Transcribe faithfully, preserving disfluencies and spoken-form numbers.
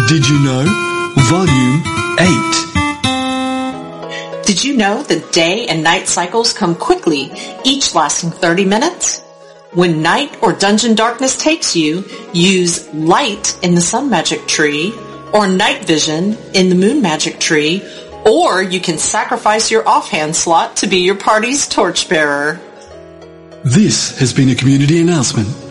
Did you know? Volume eight. Did you know that day and night cycles come quickly, each lasting thirty minutes? When night or dungeon darkness takes you, use light in the sun magic tree, or night vision in the moon magic tree, or you can sacrifice your offhand slot to be your party's torchbearer. This has been a community announcement.